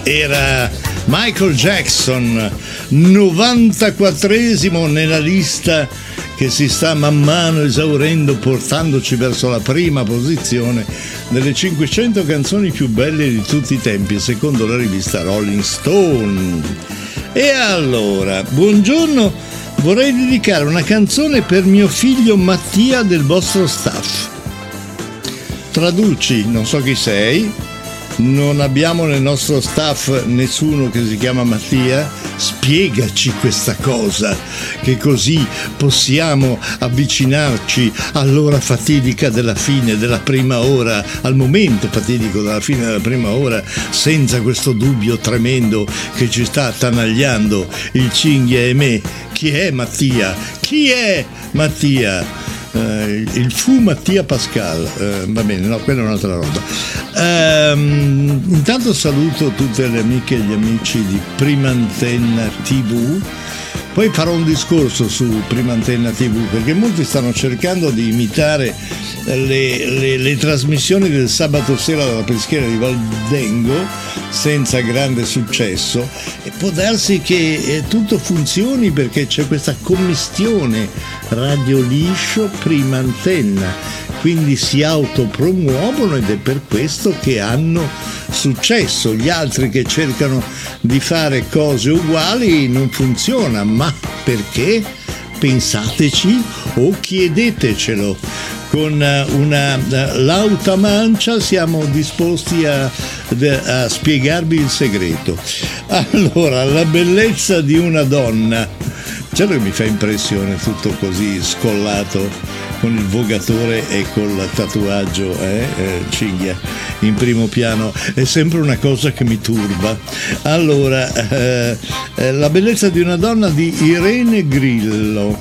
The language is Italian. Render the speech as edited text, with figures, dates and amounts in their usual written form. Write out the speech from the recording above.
Era Michael Jackson, 94esimo nella lista che si sta man mano esaurendo, portandoci verso la prima posizione delle 500 canzoni più belle di tutti i tempi, secondo la rivista Rolling Stone. E allora, buongiorno, vorrei dedicare una canzone per mio figlio Mattia del vostro staff. Traduci, non so chi sei, non abbiamo nel nostro staff nessuno che si chiama Mattia, spiegaci questa cosa, che così possiamo avvicinarci all'ora fatidica della fine della prima ora, al momento fatidico della fine della prima ora, senza questo dubbio tremendo che ci sta attanagliando il cinghia e me. Chi è Mattia? Chi è Mattia? Il fu Mattia Pascal, va bene, no, quella è un'altra roba. Intanto saluto tutte le amiche e gli amici di Prima Antenna TV. Poi farò un discorso su Prima Antenna TV, perché molti stanno cercando di imitare le trasmissioni del sabato sera dalla peschiera di Valdengo senza grande successo, e può darsi che tutto funzioni perché c'è questa commistione radio liscio Prima Antenna, quindi si autopromuovono ed è per questo che hanno successo. Gli altri che cercano di fare cose uguali non funziona, ma perché? Pensateci o chiedetecelo. Con una lauta mancia siamo disposti a spiegarvi il segreto. Allora, la bellezza di una donna. Certo che mi fa impressione tutto così scollato, con il vogatore e col tatuaggio, cinghia, in primo piano, è sempre una cosa che mi turba. Allora, la bellezza di una donna di Irene Grillo.